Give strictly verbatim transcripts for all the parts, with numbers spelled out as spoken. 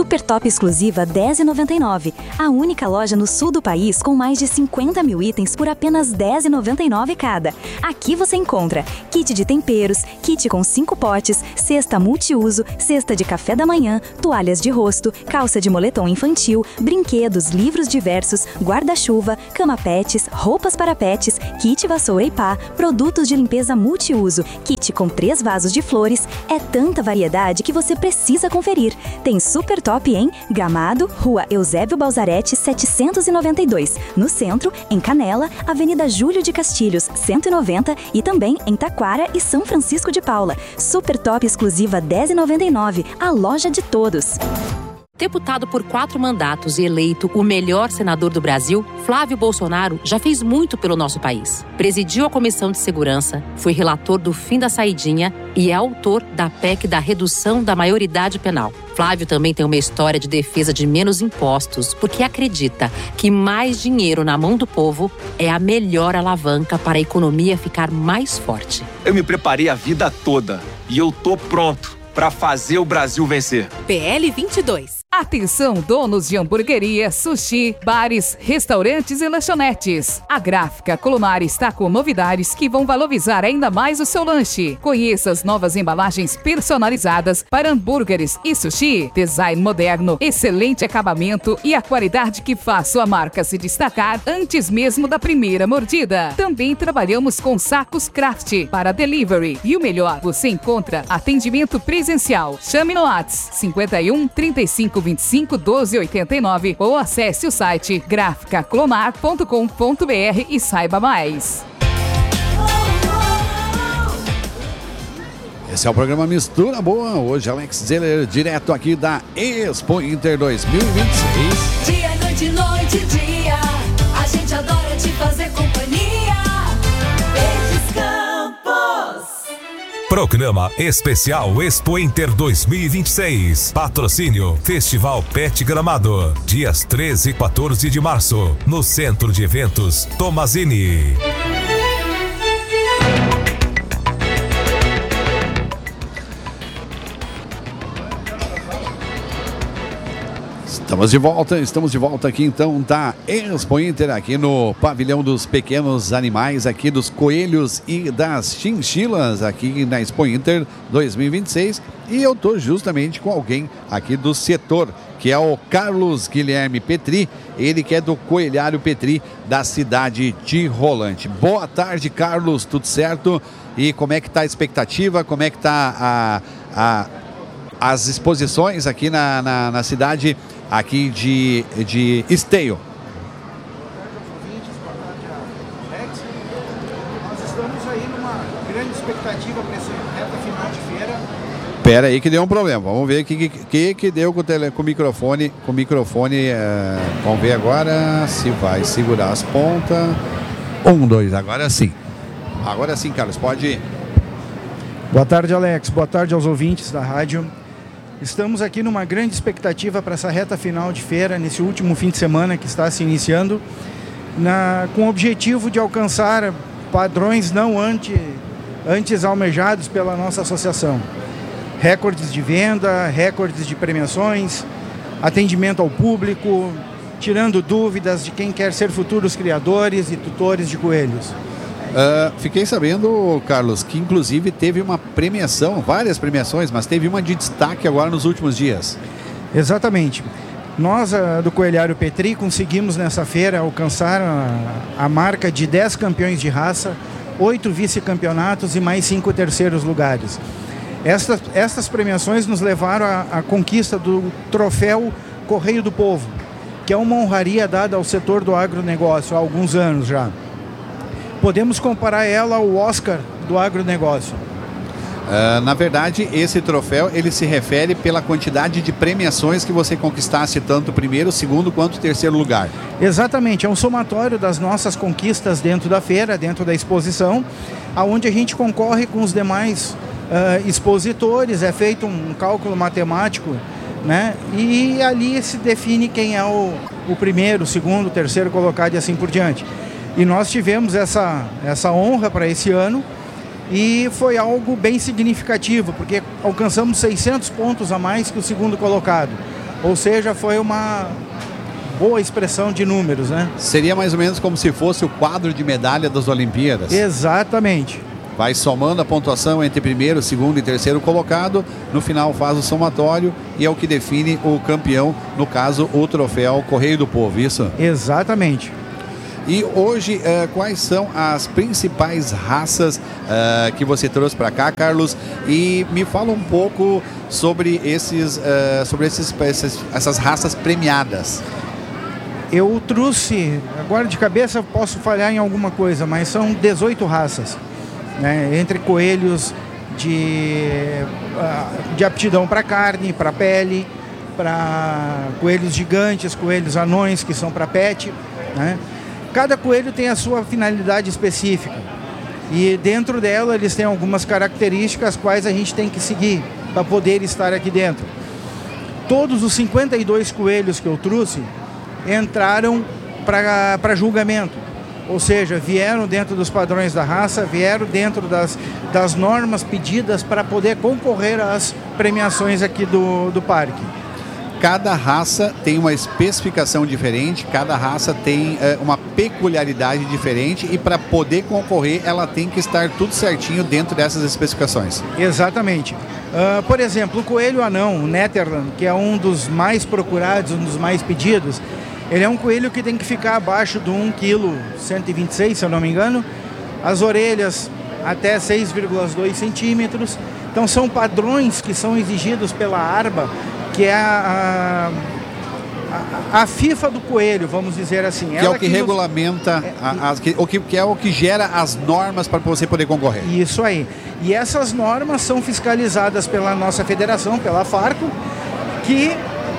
Super Top exclusiva dez reais e noventa e nove centavos. A única loja no sul do país com mais de cinquenta mil itens por apenas dez reais e noventa e nove centavos cada. Aqui você encontra kit de temperos, kit com cinco potes, cesta multiuso, cesta de café da manhã, toalhas de rosto, calça de moletom infantil, brinquedos, livros diversos, guarda-chuva, cama pets, roupas para pets, kit vassoura e pá, produtos de limpeza multiuso, kit com três vasos de flores. É tanta variedade que você precisa conferir. Tem Super Top em Gramado, Rua Eusébio Balzarete, setecentos e noventa e dois. No centro, em Canela, Avenida Júlio de Castilhos, cento e noventa, e também em Taquara e São Francisco de Paula. Super Top exclusiva dez reais e noventa e nove centavos, a loja de todos. Deputado por quatro mandatos e eleito o melhor senador do Brasil, Flávio Bolsonaro já fez muito pelo nosso país. Presidiu a Comissão de Segurança, foi relator do fim da saidinha e é autor da P E C da redução da maioridade penal. Flávio também tem uma história de defesa de menos impostos, porque acredita que mais dinheiro na mão do povo é a melhor alavanca para a economia ficar mais forte. Eu me preparei a vida toda e eu tô pronto para fazer o Brasil vencer. P L vinte e dois. Atenção, donos de hamburgueria, sushi, bares, restaurantes e lanchonetes. A Gráfica Colomar está com novidades que vão valorizar ainda mais o seu lanche. Conheça as novas embalagens personalizadas para hambúrgueres e sushi. Design moderno, excelente acabamento e a qualidade que faz sua marca se destacar antes mesmo da primeira mordida. Também trabalhamos com sacos craft para delivery. E o melhor, você encontra atendimento presencial. Chame no WhatsApp cinquenta e um, trinta e cinco, vinte e cinco, doze, oitenta e nove ou acesse o site gráfica clomar ponto com ponto b r e saiba mais. Esse é o programa Mistura Boa. Hoje Alex Zeller, direto aqui da Expo Inter dois mil e vinte e seis. Dia, noite, noite, dia, a gente adora te fazer companhia. Verdes Campos. Programa Especial Expo Inter dois mil e vinte e seis. Patrocínio Festival Pet Gramado. Dias treze e quatorze de março. No Centro de Eventos Tomazini. Estamos de volta, estamos de volta aqui então da Expo Inter, aqui no pavilhão dos pequenos animais, aqui dos coelhos e das chinchilas, aqui na Expo Inter dois mil e vinte e seis. E eu estou justamente com alguém aqui do setor, que é o Carlos Guilherme Petri, ele que é do Coelhário Petri, da cidade de Rolante. Boa tarde, Carlos, tudo certo? E como é que está a expectativa, como é que está a, a, as exposições aqui na, na, na cidade aqui de, de Esteio? Nós estamos aí numa grande expectativa para essa reta final de feira. Pera aí que deu um problema, vamos ver o que, que, que deu com o, tele, com o microfone, com o microfone, é, vamos ver agora se vai segurar as pontas. Um, dois, agora sim. Agora sim, Carlos, pode ir. Boa tarde, Alex, boa tarde aos ouvintes da rádio. Estamos aqui numa grande expectativa para essa reta final de feira, nesse último fim de semana que está se iniciando, na, com o objetivo de alcançar padrões não ante, antes almejados pela nossa associação. Recordes de venda, recordes de premiações, atendimento ao público, tirando dúvidas de quem quer ser futuros criadores e tutores de coelhos. Uh, fiquei sabendo, Carlos, que inclusive teve uma premiação, várias premiações, mas teve uma de destaque agora nos últimos dias. Exatamente. Nós, uh, do Coelhário Petri, conseguimos nessa feira alcançar a, a marca de dez campeões de raça, oito vice-campeonatos e mais cinco terceiros lugares. Estas, estas premiações nos levaram à, à conquista do troféu Correio do Povo, que é uma honraria dada ao setor do agronegócio há alguns anos já. Podemos comparar ela ao Oscar do agronegócio. Uh, na verdade, esse troféu ele se refere pela quantidade de premiações que você conquistasse, tanto primeiro, segundo quanto terceiro lugar. Exatamente, é um somatório das nossas conquistas dentro da feira, dentro da exposição, aonde a gente concorre com os demais uh, expositores, é feito um cálculo matemático, né? E ali se define quem é o, o primeiro, o segundo, o terceiro colocado e assim por diante. E nós tivemos essa, essa honra para esse ano e foi algo bem significativo, porque alcançamos seiscentos pontos a mais que o segundo colocado. Ou seja, foi uma boa expressão de números, né? Seria mais ou menos como se fosse o quadro de medalha das Olimpíadas. Exatamente. Vai somando a pontuação entre primeiro, segundo e terceiro colocado. No final faz o somatório e é o que define o campeão, no caso o troféu Correio do Povo, isso? Exatamente. E hoje, eh, quais são as principais raças eh, que você trouxe para cá, Carlos? E me fala um pouco sobre, esses, eh, sobre esses, esses, essas raças premiadas. Eu trouxe, agora de cabeça posso falhar em alguma coisa, mas são dezoito raças, né? Entre coelhos de, de aptidão para carne, para pele, para coelhos gigantes, coelhos anões que são para pet, né? Cada coelho tem a sua finalidade específica e dentro dela eles têm algumas características quais a gente tem que seguir para poder estar aqui dentro. Todos os cinquenta e dois coelhos que eu trouxe entraram para julgamento, ou seja, vieram dentro dos padrões da raça, vieram dentro das, das normas pedidas para poder concorrer às premiações aqui do, do parque. Cada raça tem uma especificação diferente, cada raça tem é, uma peculiaridade diferente e para poder concorrer ela tem que estar tudo certinho dentro dessas especificações. Exatamente. Uh, por exemplo, o coelho anão, o Netherland, que é um dos mais procurados, um dos mais pedidos, ele é um coelho que tem que ficar abaixo de um vírgula cento e vinte e seis, se eu não me engano, as orelhas até seis vírgula dois centímetros, então são padrões que são exigidos pela ARBA, que é a, a, a FIFA do coelho, vamos dizer assim. Que Ela é o que, que regulamenta, nos... a, a, que, o que, que é o que gera as normas para você poder concorrer. Isso aí. E essas normas são fiscalizadas pela nossa federação, pela Farco, que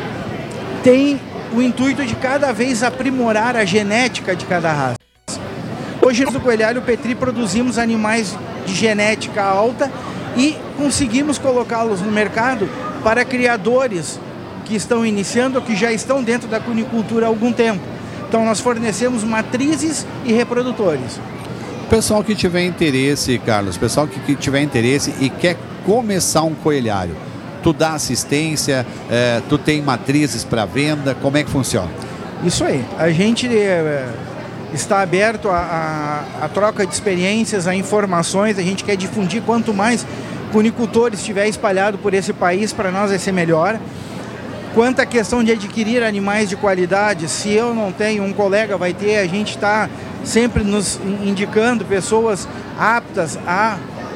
tem o intuito de cada vez aprimorar a genética de cada raça. Hoje no Coelhário Petri produzimos animais de genética alta e conseguimos colocá-los no mercado para criadores que estão iniciando ou que já estão dentro da cunicultura há algum tempo. Então nós fornecemos matrizes e reprodutores. Pessoal que tiver interesse, Carlos, pessoal que, que tiver interesse e quer começar um coelhário, tu dá assistência, é, tu tem matrizes para venda, como é que funciona? Isso aí, a gente é, está aberto a, a, a troca de experiências, a informações, a gente quer difundir quanto mais cunicultores estiver espalhado por esse país, para nós vai ser melhor. Quanto à questão de adquirir animais de qualidade, se eu não tenho, um colega vai ter, a gente está sempre nos indicando pessoas aptas a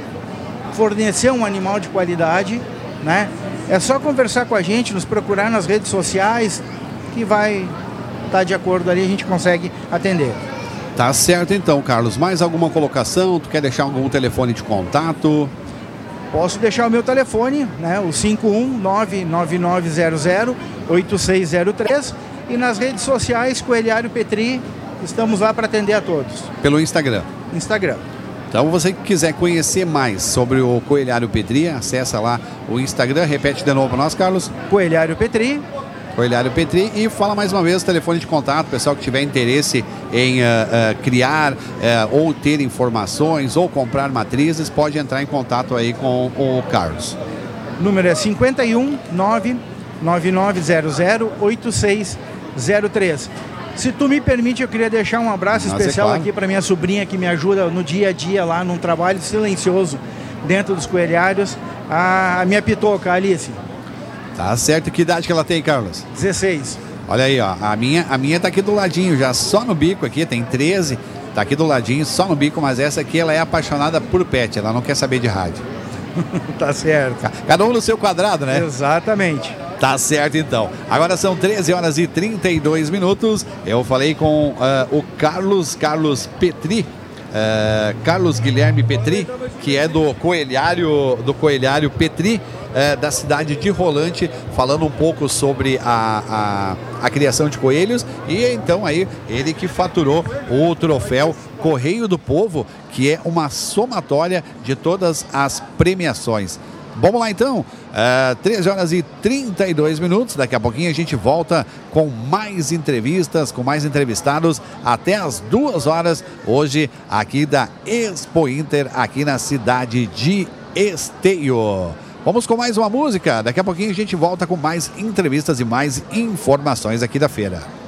fornecer um animal de qualidade, né? É só conversar com a gente, nos procurar nas redes sociais, que vai estar de acordo ali, a gente consegue atender. Tá certo então, Carlos. Mais alguma colocação? Tu quer deixar algum telefone de contato? Posso deixar o meu telefone, né, o cinco um nove nove nove zero zero oito seis zero três, e nas redes sociais, Coelhário Petri, estamos lá para atender a todos. Pelo Instagram? Instagram. Então, você que quiser conhecer mais sobre o Coelhário Petri, acessa lá o Instagram, repete de novo para nós, Carlos. Coelhário Petri. Coelhário Petri, e fala mais uma vez o telefone de contato, pessoal que tiver interesse em uh, uh, criar uh, ou ter informações ou comprar matrizes, pode entrar em contato aí com o Carlos. O número é cinco um nove nove nove zero zero oito seis zero três. Se tu me permite, eu queria deixar um abraço Mas especial é claro. aqui para minha sobrinha que me ajuda no dia a dia lá num trabalho silencioso dentro dos coelhários, a, a minha pitoca, a Alice. Tá certo. Que idade que ela tem, Carlos? dezesseis. Olha aí, ó. A minha, a minha tá aqui do ladinho, já só no bico aqui, tem treze. Tá aqui do ladinho, só no bico, mas essa aqui ela é apaixonada por pet, ela não quer saber de rádio. Tá certo. Cada um no seu quadrado, né? Exatamente. Tá certo então. Agora são treze horas e trinta e dois minutos. Eu falei com uh, o Carlos, Carlos Petri. Uh, Carlos Guilherme Petri, que é do Coelhário, do Coelhário Petri, uh, da cidade de Rolante, falando um pouco sobre a, a, a criação de coelhos, e então aí ele que faturou o troféu Correio do Povo, que é uma somatória de todas as premiações. Vamos lá então, uh, treze horas e trinta e dois minutos, daqui a pouquinho a gente volta com mais entrevistas, com mais entrevistados, até as duas horas, hoje aqui da Expo Inter, aqui na cidade de Esteio. Vamos com mais uma música. Daqui a pouquinho a gente volta com mais entrevistas e mais informações aqui da feira.